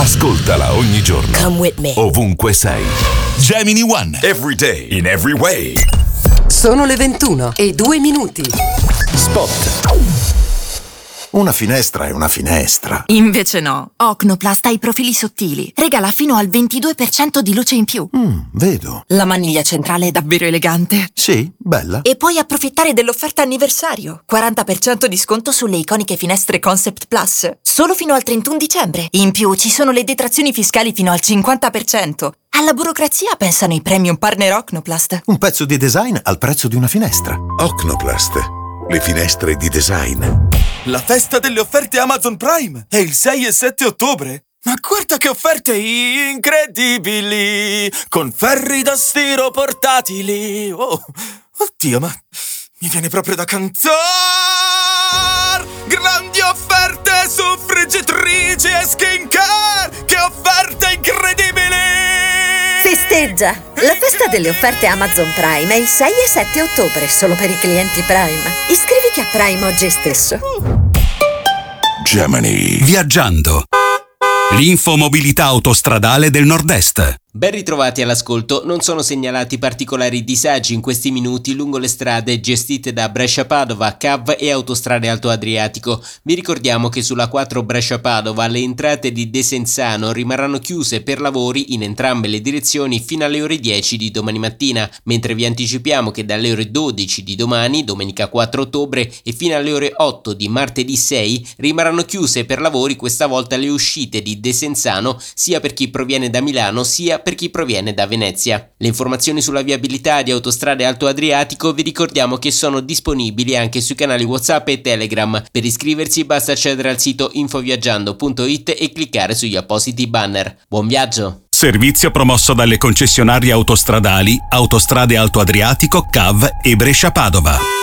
Ascoltala ogni giorno. Come with me. Ovunque sei. Gemini One. Every day. In every way. Sono le 21:02. Spot. Una finestra è una finestra. Invece no. Ocnoplast ha i profili sottili. Regala fino al 22% di luce in più. Vedo. La maniglia centrale è davvero elegante. Sì, bella. E puoi approfittare dell'offerta anniversario. 40% di sconto sulle iconiche finestre Concept Plus. Solo fino al 31 dicembre. In più ci sono le detrazioni fiscali fino al 50%. Alla burocrazia pensano i premium partner Ocnoplast. Un pezzo di design al prezzo di una finestra. Ocnoplast. Le finestre di design. La festa delle offerte Amazon Prime è il 6 e 7 ottobre. Ma guarda che offerte incredibili! Con ferri da stiro portatili. Oh, oddio, ma mi viene proprio da cantar! Grandi offerte su friggitrici e skincare! Che offerte incredibili! Festeggia! La festa delle offerte Amazon Prime è il 6 e 7 ottobre, solo per i clienti Prime. Iscriviti a Prime oggi stesso. Gemini. Viaggiando. L'infomobilità autostradale del Nord-Est. Ben ritrovati all'ascolto, non sono segnalati particolari disagi in questi minuti lungo le strade gestite da Brescia-Padova, CAV e Autostrade Alto Adriatico. Vi ricordiamo che sulla 4 Brescia-Padova le entrate di Desenzano rimarranno chiuse per lavori in entrambe le direzioni fino alle ore 10 di domani mattina, mentre vi anticipiamo che dalle ore 12 di domani, domenica 4 ottobre, e fino alle ore 8 di martedì 6 rimarranno chiuse per lavori questa volta le uscite di Desenzano sia per chi proviene da Milano sia per chi proviene da Venezia. Le informazioni sulla viabilità di Autostrade Alto Adriatico vi ricordiamo che sono disponibili anche sui canali WhatsApp e Telegram. Per iscriversi basta accedere al sito infoviaggiando.it e cliccare sugli appositi banner. Buon viaggio! Servizio promosso dalle concessionarie autostradali Autostrade Alto Adriatico, CAV e Brescia-Padova.